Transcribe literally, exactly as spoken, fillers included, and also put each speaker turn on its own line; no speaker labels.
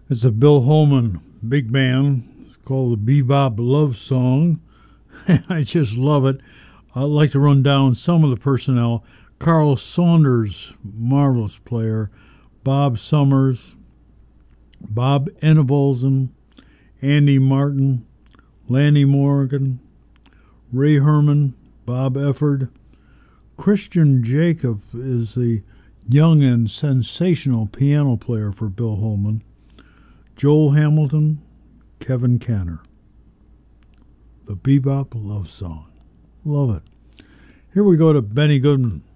It's a Bill Holman big band. It's called the Bebop Love Song. I just love it. I'd like to run down some of the personnel. Carl Saunders, marvelous player. Bob Summers, Bob Enevolzen, Andy Martin, Lanny Morgan, Ray Herman, Bob Efford. Christian Jacob is the young and sensational piano player for Bill Holman. Joel Hamilton, Kevin Canner. The Bebop Love Song. Love it. Here we go to Benny Goodman.